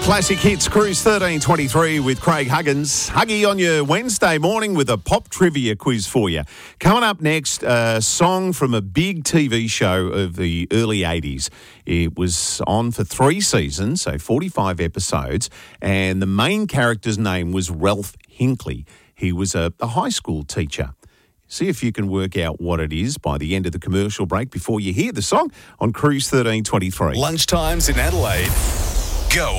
Classic Hits Cruise 1323 with Craig Huggins. Huggy on your Wednesday morning with a pop trivia quiz for you. Coming up next, a song from a big TV show of the early 80s. It was on for 3 seasons, so 45 episodes, and the main character's name was Ralph Hinckley. He was a high school teacher. See if you can work out what it is by the end of the commercial break before you hear the song on Cruise 1323. Lunchtimes in Adelaide.